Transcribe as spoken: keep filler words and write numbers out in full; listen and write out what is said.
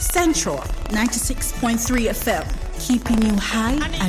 Central ninety-six point three F M, keeping you high and